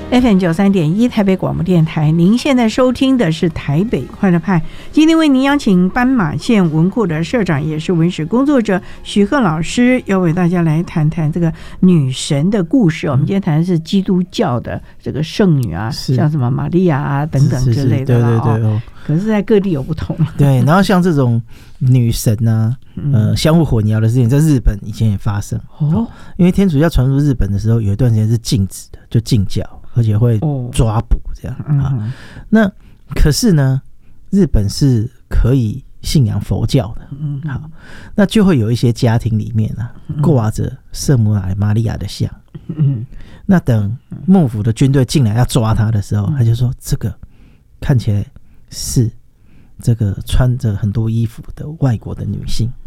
FM93.1 台北广播电台，您现在收听的是台北快乐派。今天为您邀请斑马线文库的社长，也是文史工作者许鹤老师，要为大家来谈谈这个女神的故事。我们今天谈的是基督教的这个圣女啊，像什么玛利亚啊等等之类的啦。对对对。可是在各地有不同。 对，然后像这种女神啊，相互混淆的事情，在日本以前也发生。因为天主教传入日本的时候，有一段时间是禁止的，就禁教。而且会抓捕这样啊。那可是呢，日本是可以信仰佛教的。好，那就会有一些家庭里面啊，挂着圣母玛利亚的像。那等幕府的军队进来要抓他的时候，他就说这个看起来是这个穿着很多衣服的外国的女性。